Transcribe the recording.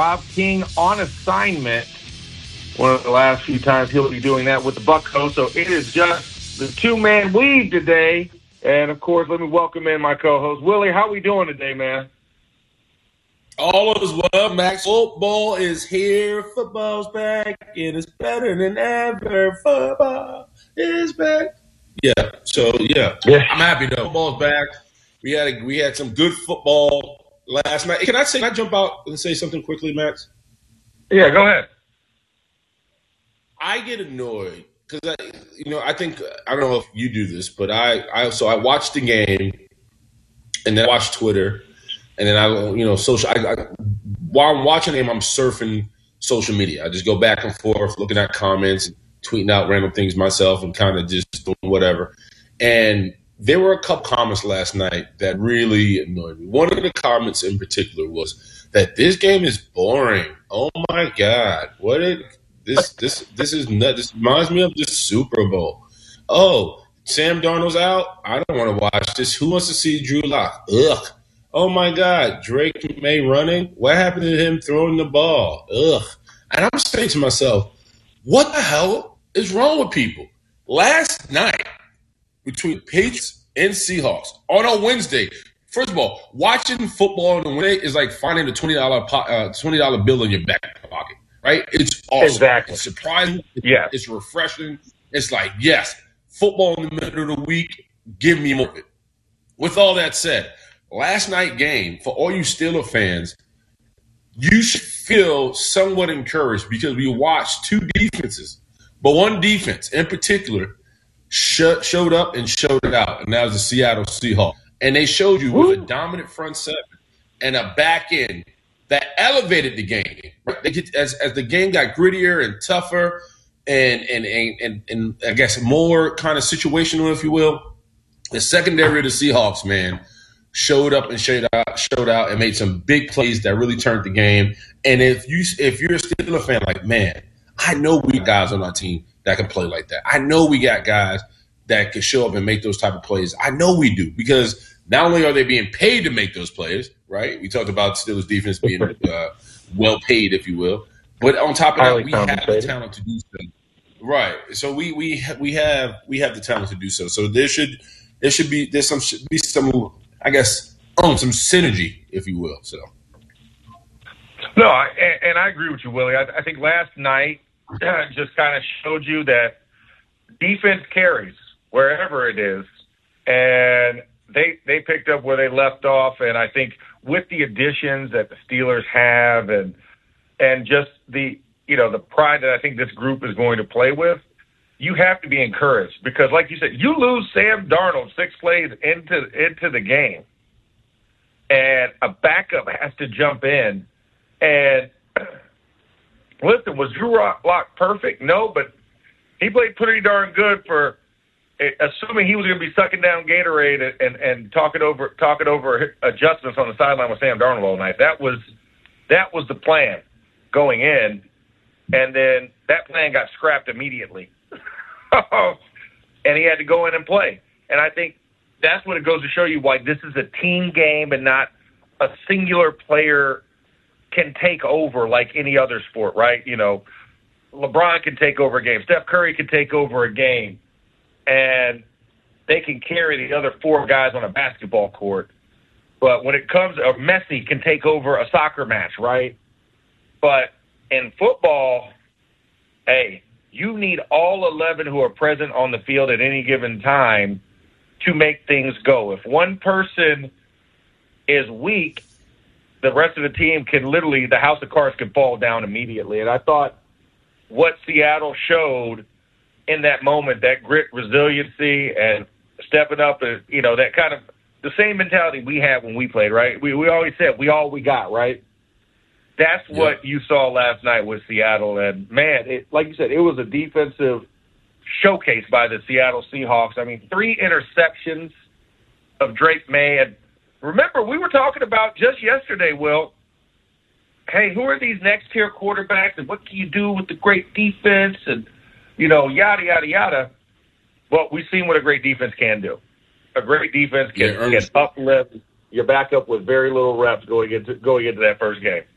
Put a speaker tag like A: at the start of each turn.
A: Rob King on assignment. One of the last few times he'll be doing that with the Buckos. So it is just the two-man weave today. And, of course, let me welcome in my co-host. Willie, how we doing today, man?
B: All is well, Max. Football is here. Football's back. It is better than ever. Football is back. Yeah. I'm happy though. Football's back. We had some good football last night. Can I jump out and say something quickly, Max?
A: Yeah, go ahead.
B: I get annoyed because I think I don't know if you do this, but I watched the game and then I watched Twitter. And then while I'm watching him, I'm surfing social media. I just go back and forth, looking at comments, tweeting out random things myself, and kind of just doing whatever. And there were a couple comments last night that really annoyed me. One of the comments in particular was that this game is boring. Oh my God, this is nuts. This reminds me of the Super Bowl. Oh, Sam Darnold's out. I don't want to watch this. Who wants to see Drew Lock? Ugh. Oh, my God, Drake May running? What happened to him throwing the ball? Ugh. And I'm saying to myself, what the hell is wrong with people? Last night, between Patriots and Seahawks, on a Wednesday, first of all, watching football on a Wednesday is like finding a $20 bill in your back pocket, right? It's awesome.
A: Exactly.
B: It's surprising.
A: Yeah.
B: It's refreshing. It's like, yes, football in the middle of the week, give me more of it. With all that said, last night game, for all you Steelers fans, you should feel somewhat encouraged because we watched two defenses. But one defense in particular showed up and showed it out, and that was the Seattle Seahawks. And they showed you with a dominant front seven and a back end that elevated the game. As the game got grittier and tougher and I guess more kind of situational, if you will, the secondary of the Seahawks, man, showed up and showed out and made some big plays that really turned the game. And if you're a Steelers fan, like, man, I know we got guys on our team that can play like that. I know we got guys that can show up and make those type of plays. I know we do, because not only are they being paid to make those plays, right? We talked about Steelers defense being well paid, if you will, but on top of that, we have the talent to do so. Right. So we have the talent to do so. So there should be some I guess, some synergy, if you will. So,
A: no, and I agree with you, Willie. I think last night just kind of showed you that defense carries wherever it is, and they picked up where they left off. And I think with the additions that the Steelers have, and just the pride that I think this group is going to play with, you have to be encouraged, because, like you said, you lose Sam Darnold 6 plays into the game, and a backup has to jump in. And listen, was Drew Lock perfect? No, but he played pretty darn good for, assuming he was going to be sucking down Gatorade and talking over adjustments on the sideline with Sam Darnold all night. That was the plan going in, and then that plan got scrapped immediately. And he had to go in and play. And I think that's what it goes to show you why this is a team game and not a singular player can take over like any other sport, right? LeBron can take over a game. Steph Curry can take over a game, and they can carry the other 4 guys on a basketball court. But when it comes, Messi can take over a soccer match, right? But in football, hey, you need all 11 who are present on the field at any given time to make things go. If one person is weak, the rest of the team can literally, the house of cards can fall down immediately. And I thought what Seattle showed in that moment, that grit, resiliency, and stepping up, and that kind of the same mentality we had when we played, right? We always said we got, right? That's what you saw last night with Seattle. And, man, like you said, it was a defensive showcase by the Seattle Seahawks. I mean, 3 interceptions of Drake May. And remember, we were talking about just yesterday, Will, hey, who are these next-tier quarterbacks, and what can you do with the great defense, and, yada, yada, yada. Well, we've seen what a great defense can do. A great defense can uplift your backup with very little reps going into that first game.